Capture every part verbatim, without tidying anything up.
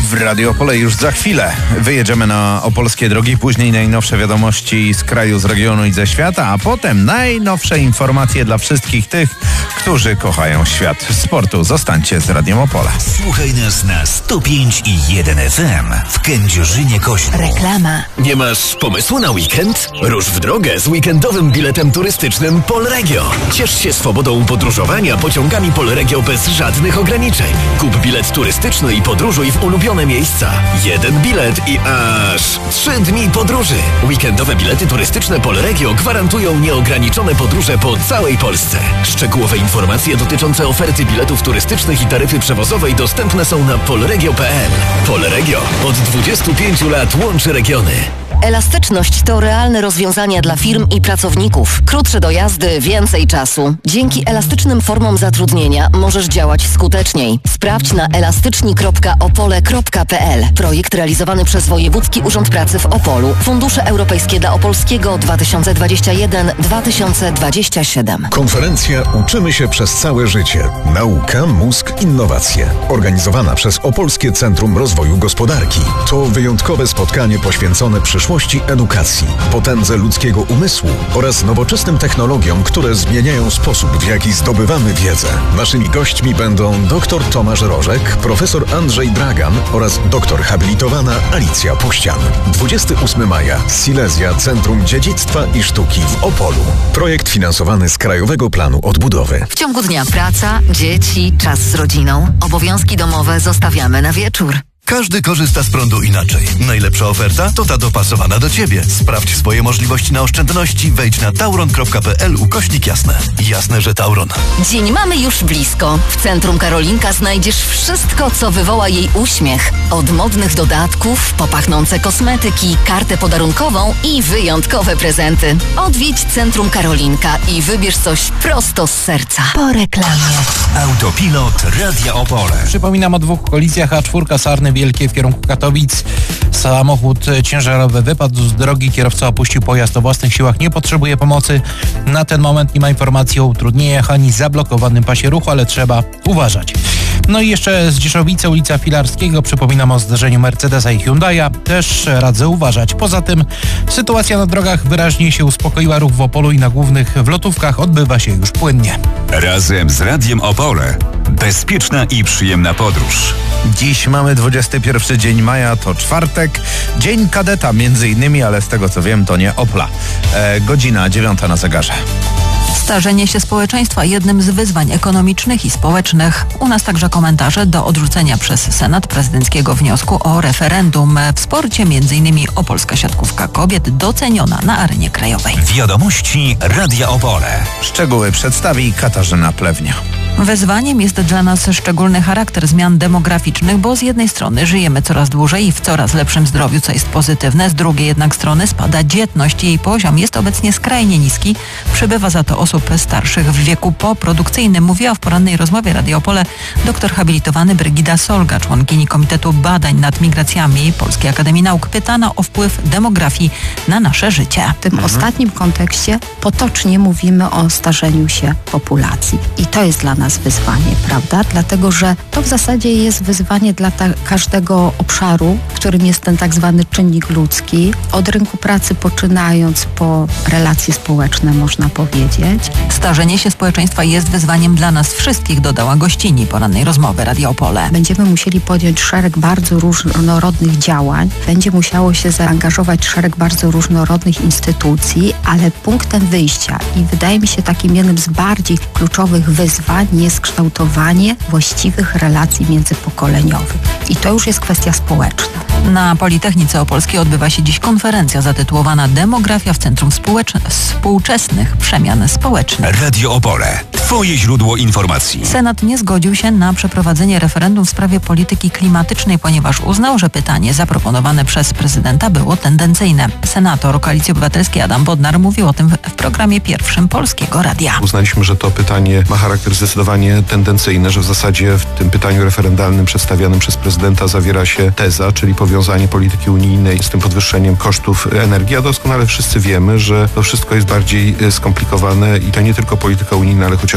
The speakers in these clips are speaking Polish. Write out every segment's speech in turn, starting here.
w Radio Opole już za chwilę. Wyjedziemy na opolskie drogi, później najnowsze wiadomości z kraju, z regionu i ze świata, a potem najnowsze informacje dla wszystkich tych, którzy kochają świat sportu. Zostańcie z Radiem Opole. Słuchaj nas na sto pięć i jeden F M w Kędzierzynie-Koźlu. Reklama. Nie masz pomysłu na weekend? Rusz w drogę z weekendowym biletem turystycznym Polregio. Ciesz się swobodą podróżowania pociągami Polregio bez żadnych ograniczeń. Kup bilet turystyczny i podróżuj w ulubione miejsca. Jeden bilet i aż trzy dni podróży. Weekendowe bilety turystyczne Polregio gwarantują nieograniczone podróże po całej Polsce. Szczegółowe informacje dotyczące oferty biletów turystycznych i taryfy przewozowej dostępne są na polregio kropka p l. Polregio od dwudziestu pięciu lat łączy regiony. Elastyczność to realne rozwiązania dla firm i pracowników. Krótsze dojazdy, więcej czasu. Dzięki elastycznym formom zatrudnienia możesz działać skuteczniej. Sprawdź na elastyczni kropka opole kropka p l. Projekt realizowany przez Wojewódzki Urząd Pracy w Opolu. Fundusze Europejskie dla Opolskiego dwa tysiące dwudziesty pierwszy do dwa tysiące dwudziestego siódmego. Konferencja Uczymy się przez całe życie. Nauka, mózg, innowacje. Organizowana przez Opolskie Centrum Rozwoju Gospodarki. To wyjątkowe spotkanie poświęcone przyszłości edukacji, potędze ludzkiego umysłu oraz nowoczesnym technologiom, które zmieniają sposób, w jaki zdobywamy wiedzę. Naszymi gośćmi będą dr Tomasz Rożek, profesor Andrzej Dragan oraz doktor habilitowana Alicja Puścian. dwudziestego ósmego maja Silesia Centrum Dziedzictwa i Sztuki w Opolu. Projekt finansowany z Krajowego Planu Odbudowy. W ciągu dnia praca, dzieci, czas z rodziną. Obowiązki domowe zostawiamy na wieczór. Każdy korzysta z prądu inaczej. Najlepsza oferta to ta dopasowana do Ciebie. Sprawdź swoje możliwości na oszczędności. Wejdź na tauron kropka p l ukośnik jasne. Jasne, że Tauron. Dzień mamy już blisko. W Centrum Karolinka znajdziesz wszystko, co wywoła jej uśmiech. Od modnych dodatków, popachnące kosmetyki, kartę podarunkową i wyjątkowe prezenty. Odwiedź Centrum Karolinka i wybierz coś prosto z serca. Po reklamie. Autopilot Radia Opole. Przypominam o dwóch kolizjach A cztery Sarny Wielkie w kierunku Katowic. Samochód ciężarowy wypadł z drogi. Kierowca opuścił pojazd o własnych siłach. Nie potrzebuje pomocy. Na ten moment nie ma informacji o utrudnieniach ani zablokowanym pasie ruchu, ale trzeba uważać. No i jeszcze z Dzieszowice, ulica Filarskiego. Przypominam o zdarzeniu Mercedesa i Hyundai'a. Też radzę uważać. Poza tym sytuacja na drogach wyraźnie się uspokoiła. Ruch w Opolu i na głównych wlotówkach odbywa się już płynnie. Razem z Radiem Opole. Bezpieczna i przyjemna podróż. Dziś mamy dwudziesty pierwszy dzień maja, to czwartek, dzień kadeta między innymi, ale z tego co wiem to nie Opla. E, godzina dziewiąta na zegarze. Starzenie się społeczeństwa jednym z wyzwań ekonomicznych i społecznych. U nas także komentarze do odrzucenia przez Senat prezydenckiego wniosku o referendum. W sporcie między innymi opolska siatkówka kobiet doceniona na arenie krajowej. Wiadomości Radia Opole. Szczegóły przedstawi Katarzyna Plewnia. Wyzwaniem jest dla nas szczególny charakter zmian demograficznych, bo z jednej strony żyjemy coraz dłużej i w coraz lepszym zdrowiu, co jest pozytywne, z drugiej jednak strony spada dzietność. Jej poziom jest obecnie skrajnie niski. Przybywa za to osób starszych w wieku poprodukcyjnym. Mówiła w porannej rozmowie Radio Opole doktor habilitowany Brygida Solga, członkini Komitetu Badań nad Migracjami Polskiej Akademii Nauk, pytana o wpływ demografii na nasze życie. W tym mhm. ostatnim kontekście potocznie mówimy o starzeniu się populacji i to jest dla nas wyzwanie, prawda? Dlatego, że to w zasadzie jest wyzwanie dla ta- każdego obszaru, którym jest ten tak zwany czynnik ludzki, od rynku pracy poczynając po relacje społeczne, można powiedzieć. Starzenie się społeczeństwa jest wyzwaniem dla nas wszystkich, dodała gościni porannej rozmowy Radio Opole. Będziemy musieli podjąć szereg bardzo różnorodnych działań, będzie musiało się zaangażować szereg bardzo różnorodnych instytucji, ale punktem wyjścia i wydaje mi się takim jednym z bardziej kluczowych wyzwań jest kształtowanie właściwych relacji międzypokoleniowych. I to już jest kwestia społeczna. Na Politechnice Opolskiej odbywa się dziś konferencja zatytułowana Demografia w Centrum Społecz- Współczesnych Przemian Społecznych. Radio Opole. Twoje źródło informacji. Senat nie zgodził się na przeprowadzenie referendum w sprawie polityki klimatycznej, ponieważ uznał, że pytanie zaproponowane przez prezydenta było tendencyjne. Senator Koalicji Obywatelskiej Adam Bodnar mówił o tym w programie pierwszym Polskiego Radia. Uznaliśmy, że to pytanie ma charakter zdecydowanie tendencyjny, że w zasadzie w tym pytaniu referendalnym przedstawianym przez prezydenta zawiera się teza, czyli powiązanie polityki unijnej z tym podwyższeniem kosztów energii, a doskonale wszyscy wiemy, że to wszystko jest bardziej skomplikowane i to nie tylko polityka unijna, ale chociaż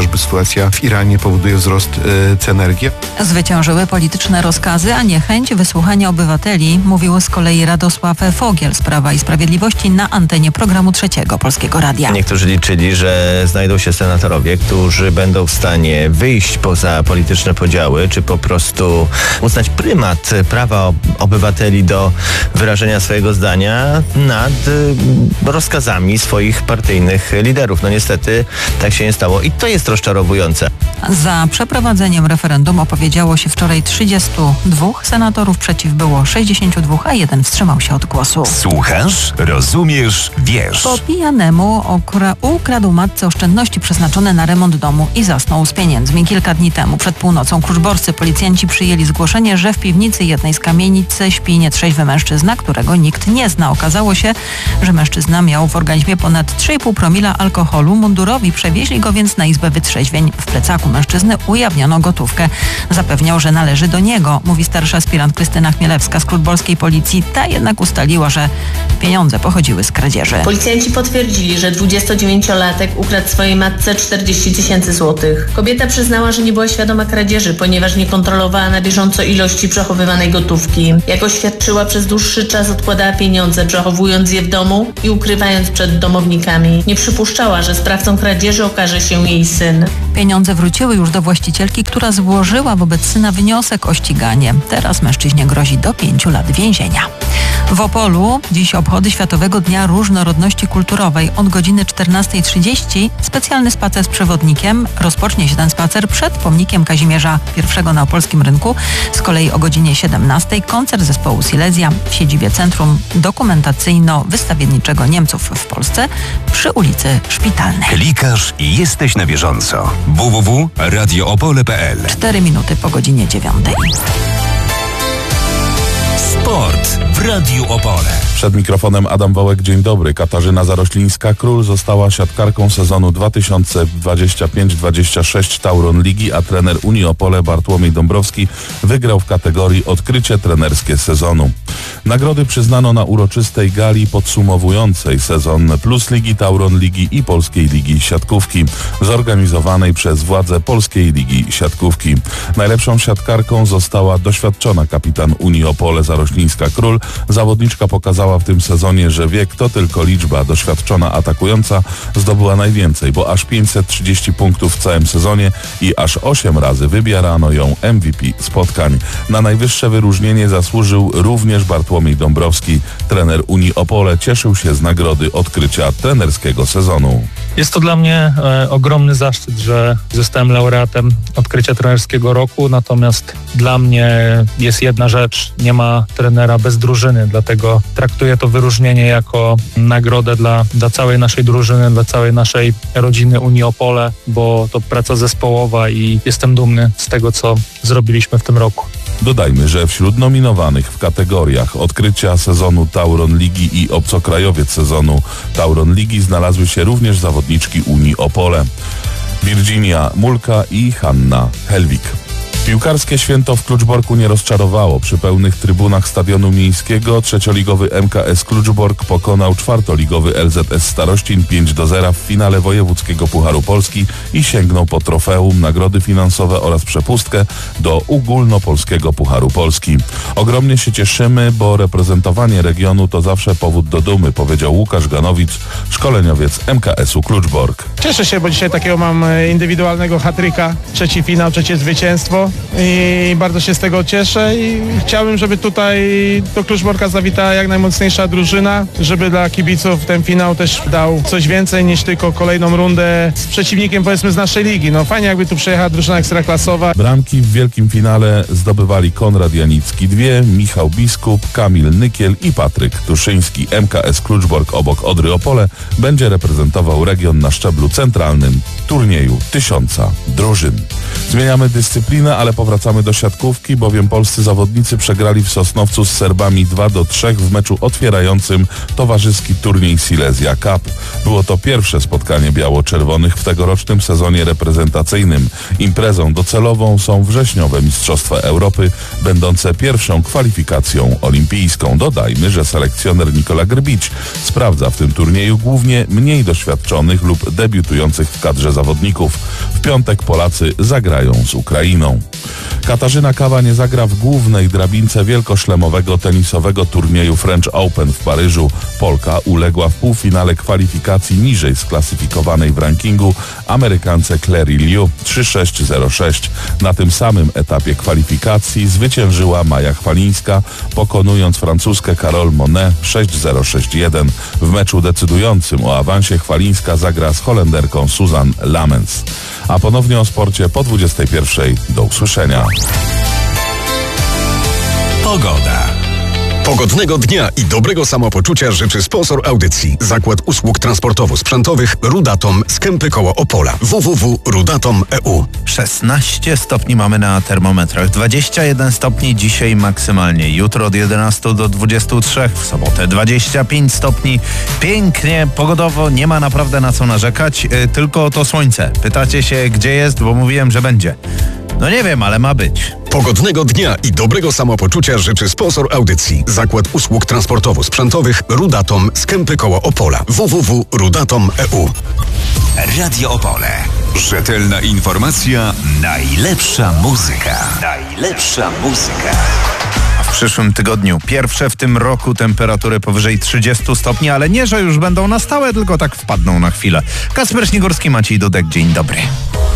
chociażby sytuacja w Iranie powoduje wzrost y, cen energii. Zwyciężyły polityczne rozkazy, a nie chęć wysłuchania obywateli, mówił z kolei Radosław Fogiel z Prawa i Sprawiedliwości na antenie programu Trzeciego Polskiego Radia. Niektórzy liczyli, że znajdą się senatorowie, którzy będą w stanie wyjść poza polityczne podziały, czy po prostu uznać prymat prawa obywateli do wyrażenia swojego zdania nad rozkazami swoich partyjnych liderów. No niestety tak się nie stało i to jest rozczarowujące. Za przeprowadzeniem referendum opowiedziało się wczoraj trzydziestu dwóch senatorów, przeciw było sześćdziesięciu dwóch, a jeden wstrzymał się od głosu. Słuchasz, rozumiesz, wiesz. Po pijanemu okra- ukradł matce oszczędności przeznaczone na remont domu i zasnął z pieniędzmi. Kilka dni temu przed północą kruszborscy policjanci przyjęli zgłoszenie, że w piwnicy jednej z kamienic śpi nietrzeźwy mężczyzna, którego nikt nie zna. Okazało się, że mężczyzna miał w organizmie ponad trzy i pół promila alkoholu. Mundurowi przewieźli go więc na izbę wytrzeźwień. W plecaku mężczyzny ujawniono gotówkę. Zapewniał, że należy do niego, mówi starsza aspirant Krystyna Chmielewska z kruszborskiej policji. Ta jednak ustaliła, że pieniądze pochodziły z kradzieży. Policjanci potwierdzili, że dwudziestodziewięciolatek ukradł swojej matce czterdzieści tysięcy złotych. Kobieta przyznała, że nie była świadoma kradzieży, ponieważ nie kontrolowała na bieżąco ilości przechowywanej gotówki. Jak oświadczyła, przez dłuższy czas odkładała pieniądze, przechowując je w domu i ukrywając przed domownikami. Nie przypuszczała, że sprawcą kradzieży okaże się jej syn. Pieniądze wróciły już do właścicielki, która złożyła wobec syna wniosek o ściganie. Teraz mężczyźnie grozi do pięciu lat więzienia. W Opolu dziś obchody Światowego Dnia Różnorodności Kulturowej. Od godziny czternastej trzydzieści specjalny spacer z przewodnikiem. Rozpocznie się ten spacer przed pomnikiem Kazimierza I na opolskim rynku. Z kolei o godzinie siedemnastej koncert zespołu Silesia w siedzibie Centrum Dokumentacyjno-Wystawienniczego Niemców w Polsce przy ulicy Szpitalnej. Klikasz i jesteś na bieżąco. w w w kropka radio opole kropka p l. Cztery minuty po godzinie dziewiątej. Sport w Radiu Opole. Przed mikrofonem Adam Wołek, dzień dobry. Katarzyna Zaroślińska-Król została siatkarką sezonu dwa tysiące dwudziestego piątego dwudziestego szóstego Tauron Ligi, a trener Unii Opole Bartłomiej Dąbrowski wygrał w kategorii Odkrycie trenerskie sezonu. Nagrody przyznano na uroczystej gali podsumowującej sezon Plus Ligi, Tauron Ligi i Polskiej Ligi Siatkówki, zorganizowanej przez władze Polskiej Ligi Siatkówki. Najlepszą siatkarką została doświadczona kapitan Unii Opole Zaroślińska-Król. Zawodniczka pokazała w tym sezonie, że wiek to tylko liczba. Doświadczona atakująca zdobyła najwięcej, bo aż pięćset trzydzieści punktów w całym sezonie i aż osiem razy wybierano ją M V P spotkań. Na najwyższe wyróżnienie zasłużył również Bartłomiej Dąbrowski. Trener Unii Opole cieszył się z nagrody odkrycia trenerskiego sezonu. Jest to dla mnie e, ogromny zaszczyt, że zostałem laureatem odkrycia trenerskiego roku, natomiast dla mnie jest jedna rzecz, nie ma trenera bez drużyny, dlatego traktuję to wyróżnienie jako nagrodę dla, dla całej naszej drużyny, dla całej naszej rodziny Unii Opole, bo to praca zespołowa i jestem dumny z tego, co zrobiliśmy w tym roku. Dodajmy, że wśród nominowanych w kategoriach odkrycia sezonu Tauron Ligi i obcokrajowiec sezonu Tauron Ligi znalazły się również zawodniczki Unii Opole. Virginia Mulka i Hanna Helwig. Piłkarskie święto w Kluczborku nie rozczarowało. Przy pełnych trybunach stadionu miejskiego trzecioligowy M K S Kluczbork pokonał czwartoligowy L Z S Starościn pięć do zera w finale wojewódzkiego Pucharu Polski i sięgnął po trofeum, nagrody finansowe oraz przepustkę do ogólnopolskiego Pucharu Polski. Ogromnie się cieszymy, bo reprezentowanie regionu to zawsze powód do dumy, powiedział Łukasz Ganowicz, szkoleniowiec M K S-u Kluczbork. Cieszę się, bo dzisiaj takiego mam indywidualnego hat-tricka, trzeci finał, trzecie zwycięstwo. I bardzo się z tego cieszę i chciałbym, żeby tutaj do Kluczborka zawitała jak najmocniejsza drużyna, żeby dla kibiców ten finał też dał coś więcej niż tylko kolejną rundę z przeciwnikiem, powiedzmy, z naszej ligi. No fajnie, jakby tu przyjechała drużyna ekstraklasowa. Bramki w wielkim finale zdobywali Konrad Janicki dwie, Michał Biskup, Kamil Nykiel i Patryk Tuszyński. M K S Kluczbork obok Odry Opole będzie reprezentował region na szczeblu centralnym turnieju tysiąca drużyn. Zmieniamy dyscyplinę, ale powracamy do siatkówki, bowiem polscy zawodnicy przegrali w Sosnowcu z Serbami dwa do trzech w meczu otwierającym towarzyski turniej Silesia Cup. Było to pierwsze spotkanie biało-czerwonych w tegorocznym sezonie reprezentacyjnym. Imprezą docelową są wrześniowe Mistrzostwa Europy, będące pierwszą kwalifikacją olimpijską. Dodajmy, że selekcjoner Nikola Grbić sprawdza w tym turnieju głównie mniej doświadczonych lub debiutujących w kadrze zawodników. W piątek Polacy zagrają z Ukrainą. Katarzyna Kawa nie zagra w głównej drabince wielkoszlemowego tenisowego turnieju French Open w Paryżu. Polka uległa w półfinale kwalifikacji niżej sklasyfikowanej w rankingu Amerykance Clary Liu trzy sześć zero sześć. Na tym samym etapie kwalifikacji zwyciężyła Maja Chwalińska, pokonując francuskę Carole Monet sześć zero sześć jeden. W meczu decydującym o awansie Chwalińska zagra z Holenderką Suzanne Lamens. A ponownie o sporcie po dwudziestej pierwszej. Do usłyszenia. Pogoda. Pogodnego dnia i dobrego samopoczucia życzy sponsor audycji. Zakład Usług Transportowo-Sprzętowych Rudatom z Kępy koło Opola. w w w kropka rudatom kropka e u. szesnaście stopni mamy na termometrach, dwadzieścia jeden stopni dzisiaj maksymalnie, jutro od jedenastu do dwudziestu trzech, w sobotę dwadzieścia pięć stopni. Pięknie, pogodowo, nie ma naprawdę na co narzekać, yy, tylko to słońce. Pytacie się, gdzie jest, bo mówiłem, że będzie. No nie wiem, ale ma być. Pogodnego dnia i dobrego samopoczucia życzy sponsor audycji. Zakład Usług Transportowo-Sprzętowych Rudatom z Kępy koło Opola. w w w kropka rudatom kropka e u. Radio Opole. Rzetelna informacja, najlepsza muzyka. Najlepsza muzyka. W przyszłym tygodniu pierwsze w tym roku temperatury powyżej trzydziestu stopni, ale nie, że już będą na stałe, tylko tak wpadną na chwilę. Kacper Śniegórski, Maciej Dudek, dzień dobry.